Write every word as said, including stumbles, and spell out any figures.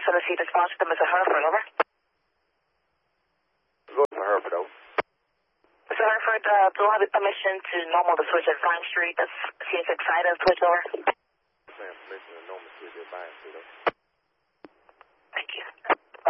seven seat response to Mister Hereford, over. Go to Hereford, over. Mister Hereford, uh, do I have the permission to normal the switch at Vine Street? That's C S X side of switch, over.